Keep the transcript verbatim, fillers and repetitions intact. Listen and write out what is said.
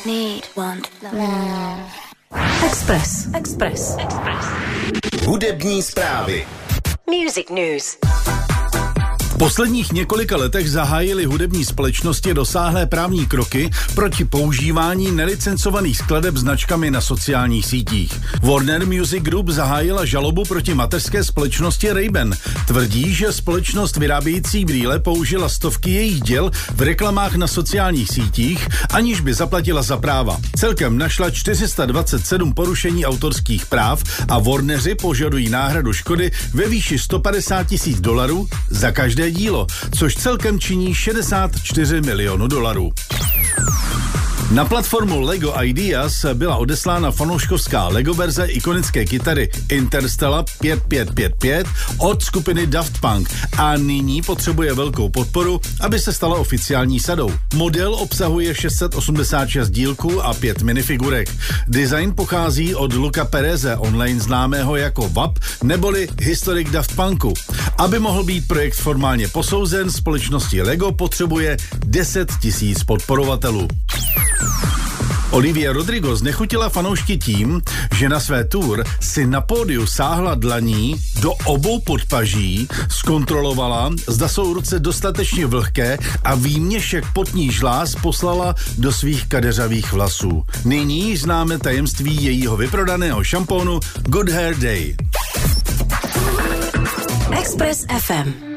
need, want, love. Express. Express. Express. Hudební zprávy. Music news. V posledních několika letech zahájily hudební společnosti rozsáhlé právní kroky proti používání nelicencovaných skladeb značkami na sociálních sítích. Warner Music Group zahájila žalobu proti mateřské společnosti Ray-Ban. Tvrdí, že společnost vyrábějící brýle použila stovky jejich děl v reklamách na sociálních sítích, aniž by zaplatila za práva. Celkem našla čtyři sta dvacet sedm porušení autorských práv a Warneri požadují náhradu škody ve výši sto padesát tisíc dolarů za každé dílo, což celkem činí šedesát čtyři milionů dolarů. Na platformu Lego Ideas byla odeslána fanouškovská Lego verze ikonické kytary Interstellar pět pět pět pět od skupiny Daft Punk a nyní potřebuje velkou podporu, aby se stala oficiální sadou. Model obsahuje šest set osmdesát šest dílků a pět minifigurek. Design pochází od Luca Pereze, online známého jako V A P, neboli historik Daft Punku. Aby mohl být projekt formálně posouzen, společnosti Lego potřebuje deset tisíc podporovatelů. Olivia Rodrigo znechutila fanoušky tím, že na své tour si na pódiu sáhla dlaní do obou podpaží, zkontrolovala, zda jsou ruce dostatečně vlhké a výměšek potní žláz poslala do svých kadeřavých vlasů. Nyní známe tajemství jejího vyprodaného šampónu Good Hair Day. Express F M.